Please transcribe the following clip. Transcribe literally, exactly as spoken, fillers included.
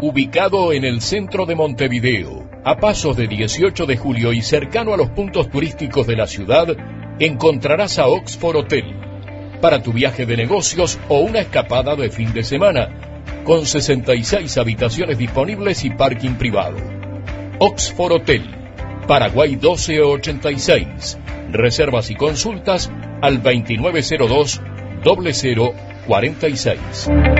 Ubicado en el centro de Montevideo, a pasos de dieciocho de julio y cercano a los puntos turísticos de la ciudad, encontrarás a Oxford Hotel, para tu viaje de negocios o una escapada de fin de semana, con sesenta y seis habitaciones disponibles y parking privado. Oxford Hotel, Paraguay doce ochenta y seis. Reservas y consultas al veintinueve cero dos, cero cero cuarenta y seis.